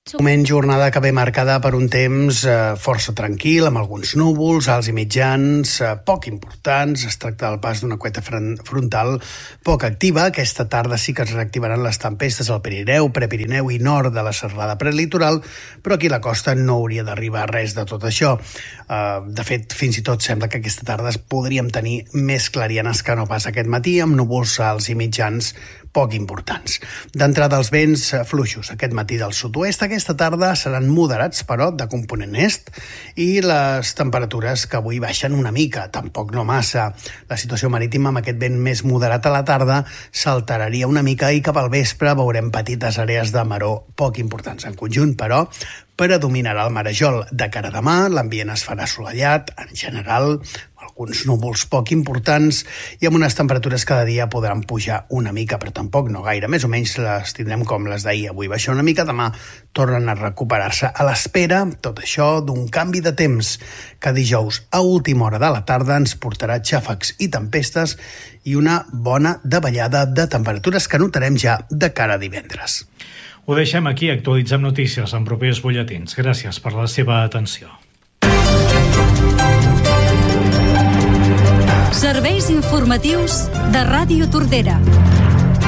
Moment jornada que ve marcada per un temps força tranquil, amb alguns núvols, alts i mitjans, poc importants. Es tracta del pas d'una cueta frontal poc activa. Aquesta tarda sí que es reactivaran les tempestes al Pirineu, Prepirineu i nord de la serralada prelitoral, però aquí a la costa no hauria d'arribar res de tot això. De fet, fins i tot sembla que aquesta tarda podríem tenir més clarianes que no pas aquest matí, amb núvols alts i mitjans poc importants. D'entrada, els vents fluixos aquest matí del sud-oest. Aquesta tarda seran moderats, però de component est, i les temperatures que avui baixen una mica, tampoc no massa. La situació marítima amb aquest vent més moderat a la tarda s'alteraria una mica i cap al vespre veurem petites àrees de maror poc importants. En conjunt, però, predominarà el marejol. De cara a demà, l'ambient es farà assolellat, en general, alguns núvols poc importants i amb unes temperatures cada dia podran pujar una mica, però tampoc no gaire. Més o menys les tindrem com les d'ahir. Avui baixar una mica, demà tornen a recuperar-se. A l'espera, tot això, d'un canvi de temps que dijous a última hora de la tarda ens portarà xàfecs i tempestes i una bona davallada de temperatures que notarem ja de cara a divendres. Ho deixem aquí, actualitzem notícies en propers butlletins. Gràcies per la seva atenció. Serveis informatius de Ràdio Tordera.